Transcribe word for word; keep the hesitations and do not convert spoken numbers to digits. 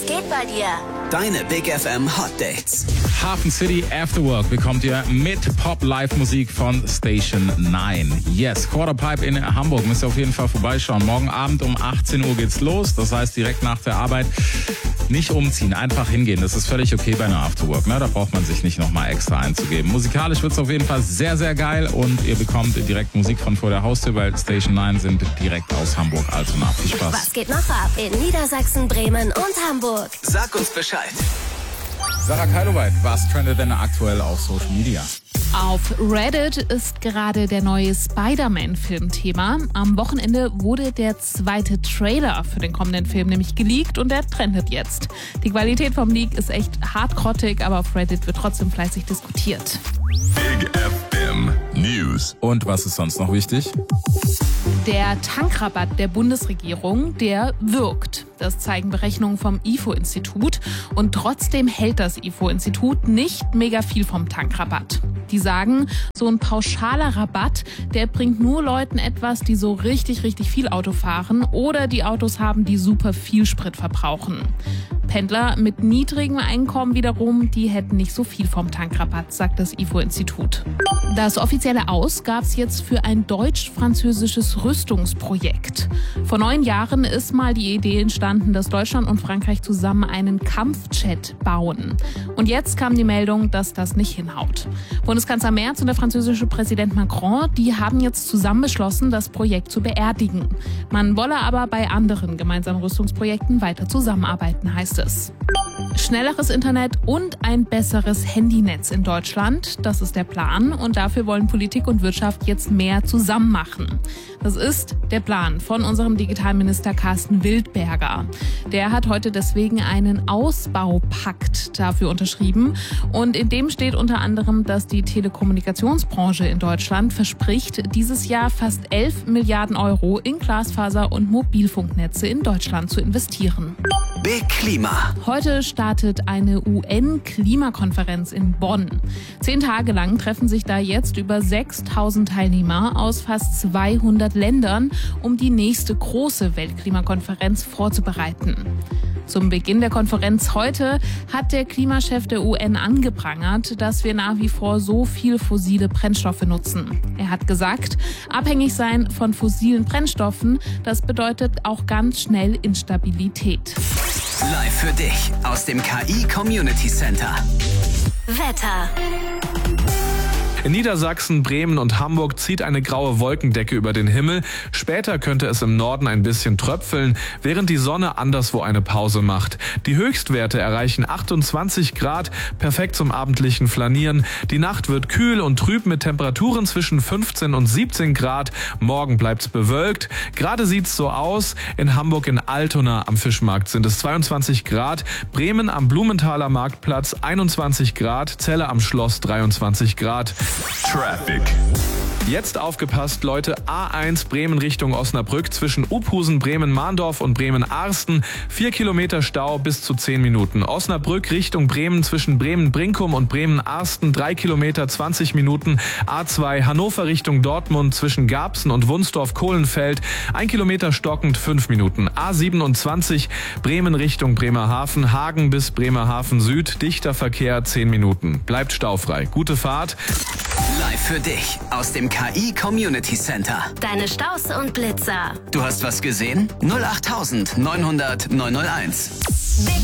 Was geht bei dir? Deine Big F M Hot Dates. Hafen City After Work bekommt ihr mit Pop-Live-Musik von Station neun. Yes, Quarterpipe in Hamburg. Müsst ihr auf jeden Fall vorbeischauen. Morgen Abend um achtzehn Uhr geht's los. Das heißt, direkt nach der Arbeit nicht umziehen, einfach hingehen. Das ist völlig okay bei einer Afterwork. Ne? Da braucht man sich nicht nochmal extra einzugeben. Musikalisch wird's auf jeden Fall sehr, sehr geil und ihr bekommt direkt Musik von vor der Haustür, weil Station neun sind direkt aus Hamburg-Altona. Viel Spaß. Was geht noch ab in Niedersachsen, Bremen und Hamburg? Sag uns Bescheid. Sarah Keiloweit, was trendet denn aktuell auf Social Media? Auf Reddit ist gerade der neue Spider-Man-Film Thema. Am Wochenende wurde der zweite Trailer für den kommenden Film nämlich geleakt und der trendet jetzt. Die Qualität vom Leak ist echt hardgrottig, aber auf Reddit wird trotzdem fleißig diskutiert. Big F M News. Und was ist sonst noch wichtig? Der Tankrabatt der Bundesregierung, der wirkt. Das zeigen Berechnungen vom I F O-Institut. Und trotzdem hält das I F O-Institut nicht mega viel vom Tankrabatt. Die sagen, so ein pauschaler Rabatt, der bringt nur Leuten etwas, die so richtig, richtig viel Auto fahren oder die Autos haben, die super viel Sprit verbrauchen. Pendler mit niedrigem Einkommen wiederum, die hätten nicht so viel vom Tankrabatt, sagt das I F O-Institut. Das offizielle Aus gab's jetzt für ein deutsch-französisches Rüstungsprojekt. Vor neun Jahren ist mal die Idee entstanden, dass Deutschland und Frankreich zusammen einen Kampfjet bauen. Und jetzt kam die Meldung, dass das nicht hinhaut. Bundeskanzler Merz und der französische Präsident Macron, die haben jetzt zusammen beschlossen, das Projekt zu beerdigen. Man wolle aber bei anderen gemeinsamen Rüstungsprojekten weiter zusammenarbeiten, heißt es. Schnelleres Internet und ein besseres Handynetz in Deutschland, das ist der Plan. Und dafür wollen Politik und Wirtschaft jetzt mehr zusammen machen. Das ist der Plan von unserem Digitalminister Carsten Wildberger. Der hat heute deswegen einen Ausbaupakt dafür unterschrieben. Und in dem steht unter anderem, dass die Telekommunikationsbranche in Deutschland verspricht, dieses Jahr fast elf Milliarden Euro in Glasfaser- und Mobilfunknetze in Deutschland zu investieren. Big Klima. Heute startet eine U N-Klimakonferenz in Bonn. Zehn Tage lang treffen sich da jetzt über sechstausend Teilnehmer aus fast zweihundert Ländern, um die nächste große Weltklimakonferenz vorzubereiten. Zum Beginn der Konferenz heute hat der Klimachef der U N angeprangert, dass wir nach wie vor so viel fossile Brennstoffe nutzen. Er hat gesagt, abhängig sein von fossilen Brennstoffen, das bedeutet auch ganz schnell Instabilität. Live für dich aus dem K I Community Center. Wetter. In Niedersachsen, Bremen und Hamburg zieht eine graue Wolkendecke über den Himmel. Später könnte es im Norden ein bisschen tröpfeln, während die Sonne anderswo eine Pause macht. Die Höchstwerte erreichen achtundzwanzig Grad, perfekt zum abendlichen Flanieren. Die Nacht wird kühl und trüb mit Temperaturen zwischen fünfzehn und siebzehn Grad. Morgen bleibt's bewölkt. Gerade sieht's so aus. In Hamburg in Altona am Fischmarkt sind es zweiundzwanzig Grad. Bremen am Blumenthaler Marktplatz einundzwanzig Grad. Celle am Schloss dreiundzwanzig Grad. Traffic. Jetzt aufgepasst, Leute. A eins Bremen Richtung Osnabrück zwischen Uphusen, Bremen-Mahndorf und Bremen-Arsten. Vier Kilometer Stau bis zu zehn Minuten. Osnabrück Richtung Bremen zwischen Bremen-Brinkum und Bremen-Arsten. Drei Kilometer, zwanzig Minuten. A zwei Hannover Richtung Dortmund zwischen Garbsen und Wunsdorf-Kohlenfeld. Ein Kilometer stockend, fünf Minuten. A siebenundzwanzig Bremen Richtung Bremerhaven. Hagen bis Bremerhaven Süd. Dichter Verkehr, zehn Minuten. Bleibt staufrei. Gute Fahrt. Live für dich aus dem K I Community Center. Deine Staus und Blitzer. Du hast was gesehen? null acht neunhundert neunhunderteins.